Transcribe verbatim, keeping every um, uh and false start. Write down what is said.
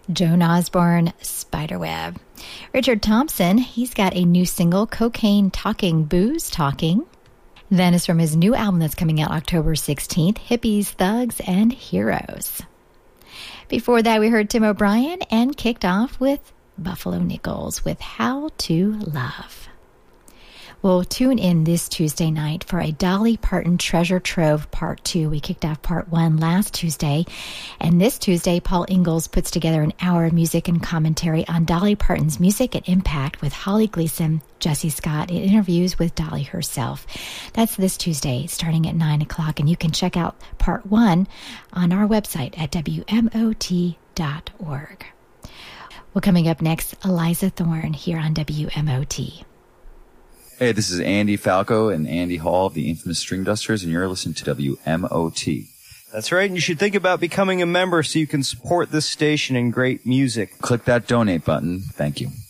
Joan Osborne, Spiderweb. Richard Thompson, he's got a new single, Cocaine Talking, Booze Talking. Then is from his new album that's coming out October sixteenth, Hippies, Thugs, and Heroes. Before that, we heard Tim O'Brien and kicked off with Buffalo Nichols with How to Love. Well, tune in this Tuesday night for a Dolly Parton Treasure Trove Part two. We kicked off Part one last Tuesday, and this Tuesday, Paul Ingalls puts together an hour of music and commentary on Dolly Parton's music and impact with Holly Gleason, Jesse Scott, and interviews with Dolly herself. That's this Tuesday, starting at nine o'clock, and you can check out Part one on our website at W M O T dot org. Well, coming up next, Eliza Thorne here on W M O T. Hey, this is Andy Falco and Andy Hall of the Infamous String Dusters, and you're listening to W M O T. That's right, and you should think about becoming a member so you can support this station and great music. Click that donate button. Thank you.